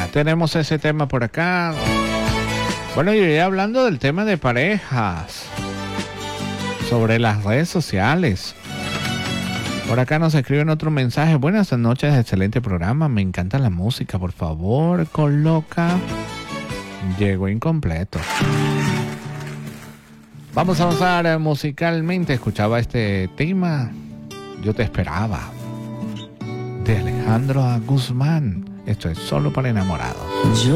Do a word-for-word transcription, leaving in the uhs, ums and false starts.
tenemos ese tema por acá. Bueno, yo iré hablando del tema de parejas sobre las redes sociales. Por acá nos escriben otro mensaje. Buenas noches, excelente programa. Me encanta la música. Por favor, coloca. Llegó incompleto. Vamos a avanzar musicalmente. Escuchaba este tema. Yo te esperaba. De Alejandro Guzmán. Esto es Solo para Enamorados. Yo